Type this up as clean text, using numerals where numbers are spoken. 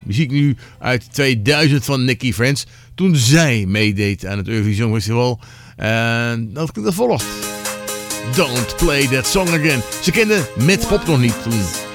Muziek nu uit 2000 van Nicky Friends. Toen zij meedeed aan het Eurovision Songfestival. En dat volgt. Don't Play That Song Again. Ze kende Met Pop nog niet toen.